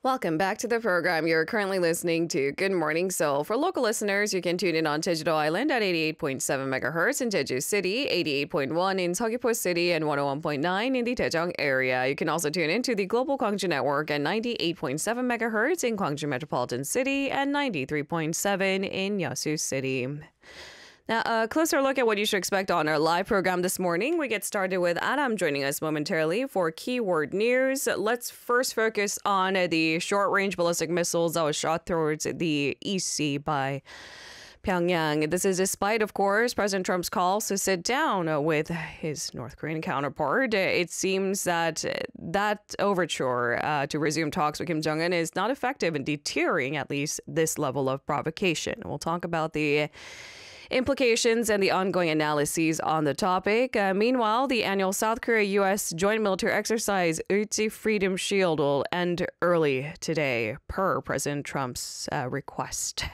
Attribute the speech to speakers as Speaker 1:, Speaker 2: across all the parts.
Speaker 1: Welcome back to the program. You're currently listening to Good Morning Seoul. For local listeners, you can tune in on Jeju-do Island at 88.7 megahertz in Jeju City, 88.1 in Seogwipo City, and 101.9 in the Daejeong area. You can also tune into the Global Gwangju Network at 98.7 megahertz in Gwangju Metropolitan City and 93.7 in Yeosu City. Now, a closer look at what you should expect on our live program this morning. We get started with Adam joining us momentarily for keyword news. Let's first focus on the short-range ballistic missiles that was shot towards the East Sea by Pyongyang. This is despite, of course, President Trump's calls to sit down with his North Korean counterpart. It seems that overture to resume talks with Kim Jong-un is not effective in deterring at least this level of provocation. We'll talk about the implications and the ongoing analyses on the topic. Meanwhile, the annual South Korea-U.S. joint military exercise Ulchi Freedom Shield will end early today, per President Trump's request.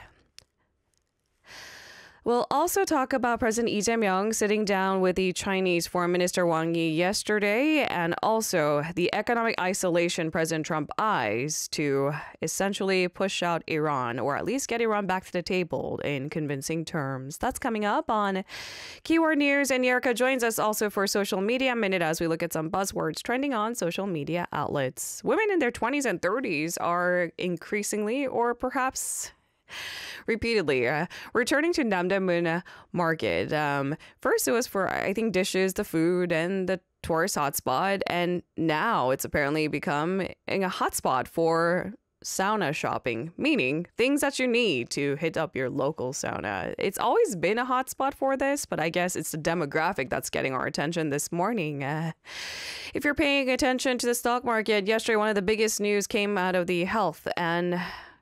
Speaker 1: We'll also talk about President Lee Jae-myung sitting down with the Chinese Foreign Minister Wang Yi yesterday, and also the economic isolation President Trump eyes to essentially push out Iran, or at least get Iran back to the table in convincing terms. That's coming up on Keyword News, and Yerka joins us also for Social Media Minute as we look at some buzzwords trending on social media outlets. Women in their 20s and 30s are increasingly, or perhaps repeatedly, returning to Namdaemun Market. First, it was for, I think, dishes, the food, and the tourist hotspot. And now it's apparently become a hotspot for sauna shopping, meaning things that you need to hit up your local sauna. It's always been a hotspot for this, but I guess it's the demographic that's getting our attention this morning. If you're paying attention to the stock market, yesterday one of the biggest news came out of the health and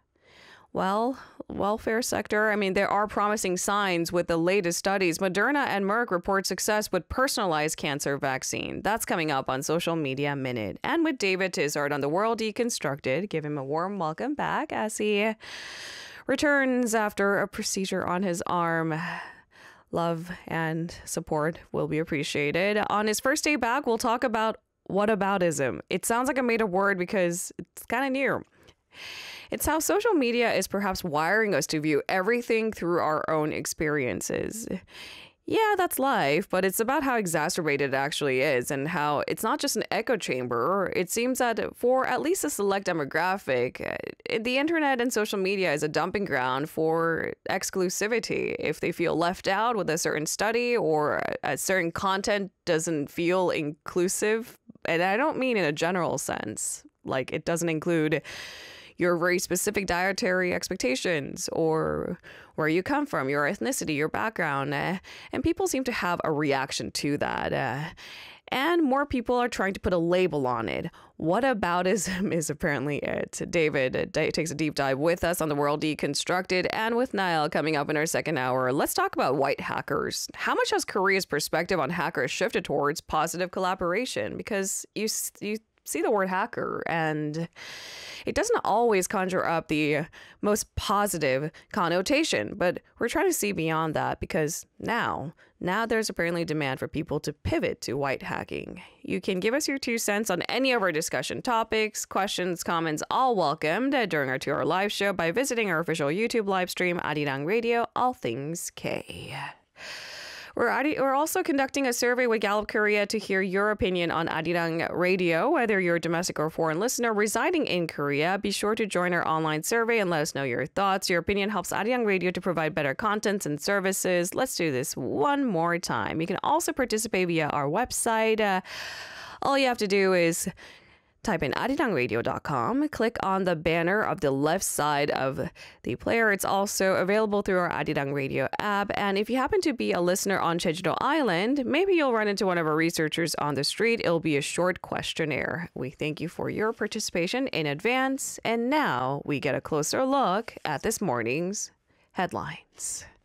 Speaker 1: welfare sector. I mean, there are promising signs with the latest studies. Moderna and Merck report success with personalized cancer vaccine. That's coming up on Social Media Minute. And with David Tizard on The World Deconstructed, give him a warm welcome back as he returns after a procedure on his arm. Love and support will be appreciated. On his first day back, we'll talk about whataboutism. It sounds like a made-up word because it's kind of near. It's how social media is perhaps wiring us to view everything through our own experiences. Yeah, that's life, but it's about how exacerbated it actually is and how it's not just an echo chamber. It seems that for at least a select demographic, the internet and social media is a dumping ground for exclusivity. If they feel left out with a certain study or a certain content doesn't feel inclusive, and I don't mean in a general sense, like it doesn't include your very specific dietary expectations or where you come from, your ethnicity, your background. And people seem to have a reaction to that. And more people are trying to put a label on it. Whataboutism is apparently it. David takes a deep dive with us on The World Deconstructed, and with Niall coming up in our second hour. Let's talk about white hackers. How much has Korea's perspective on hackers shifted towards positive collaboration? Because you see the word hacker and it doesn't always conjure up the most positive connotation, but we're trying to see beyond that because now there's apparently demand for people to pivot to white hacking. You can give us your 2 cents on any of our discussion topics, questions, comments, all welcomed during our 2-hour live show by visiting our official YouTube live stream, Arirang Radio, All Things K. We're also conducting a survey with Gallup Korea to hear your opinion on Arirang Radio. Whether you're a domestic or foreign listener residing in Korea, be sure to join our online survey and let us know your thoughts. Your opinion helps Arirang Radio to provide better contents and services. Let's do this one more time. You can also participate via our website. All you have to do is type in arirangradio.com, click on the banner of the left side of the player. It's also available through our Arirang Radio app. And if you happen to be a listener on Jeju-do Island, maybe you'll run into one of our researchers on the street. It'll be a short questionnaire. We thank you for your participation in advance. And now we get a closer look at this morning's headlines.